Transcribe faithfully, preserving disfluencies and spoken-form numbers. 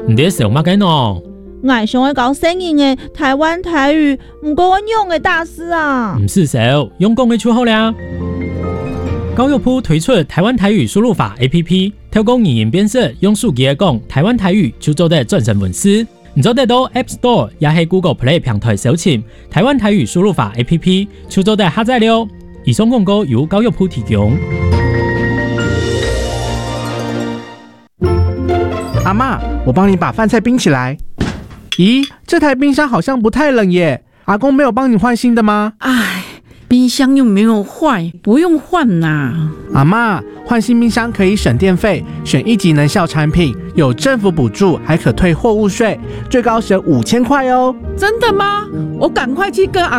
你在想乜嘅喏？ 我想要搞新颖的台湾台语，不过我用的大师啊。 唔是手，用講嘅出好啦。教育部推出台灣台語輸入法 A P P， 透過語言辨識，用手機嚟講台灣台語就做得轉成文字。你做得到 App Store 也係 Google Play 平台搜尋台灣台語輸入法 A P P， 就做得下載了。以上廣告由教育部提供。 阿嬷，我幫你把飯菜冰起來。咦，這台冰箱好像不太冷耶，阿公沒有幫你換新的嗎？ 唉，冰箱又沒有壞，不用換啦。 阿嬷，換新冰箱可以省電費，選一級能效產品，有政府補助，還可退貨物稅，最高省五千塊哦。 真的嗎？我趕快去跟阿